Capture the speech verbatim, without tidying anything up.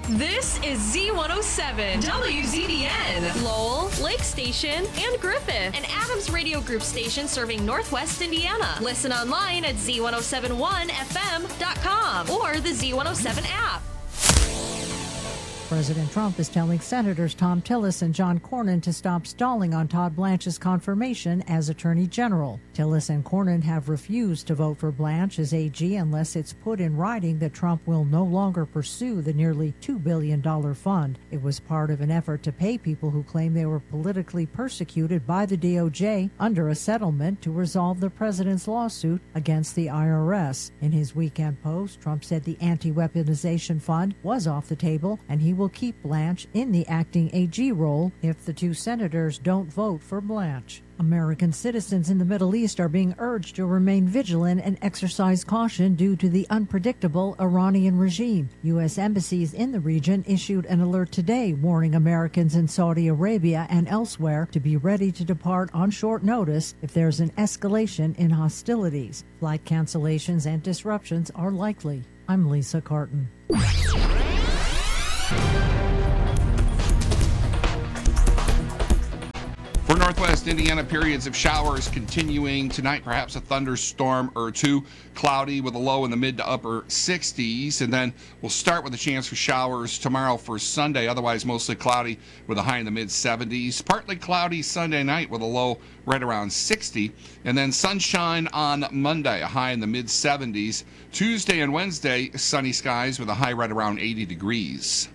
This is Z one oh seven, W Z D N, Lowell, Lake Station, and Griffith, an Adams Radio Group station serving Northwest Indiana. Listen online at Z one oh seven one F M dot com or the Z one oh seven app. President Trump is telling Senators Thom Tillis and John Cornyn to stop stalling on Todd Blanche's confirmation as Attorney General. Tillis and Cornyn have refused to vote for Blanche as A G unless it's put in writing that Trump will no longer pursue the nearly two billion dollars fund. It was part of an effort to pay people who claim they were politically persecuted by the D O J under a settlement to resolve the president's lawsuit against the I R S. In his weekend post, Trump said the anti-weaponization fund was off the table and he will will keep Blanche in the acting A G role if the two senators don't vote for Blanche. American citizens in the Middle East are being urged to remain vigilant and exercise caution due to the unpredictable Iranian regime. U S embassies in the region issued an alert today warning Americans in Saudi Arabia and elsewhere to be ready to depart on short notice if there's an escalation in hostilities. Flight cancellations and disruptions are likely. I'm Lisa Carton. For Northwest Indiana, periods of showers continuing tonight, perhaps a thunderstorm or two. Cloudy with a low in the mid to upper sixties. And then we'll start with a chance for showers tomorrow for Sunday. Otherwise, mostly cloudy with a high in the mid seventies. Partly cloudy Sunday night with a low right around sixty. And then sunshine on Monday, a high in the mid seventies. Tuesday and Wednesday, sunny skies with a high right around eighty degrees.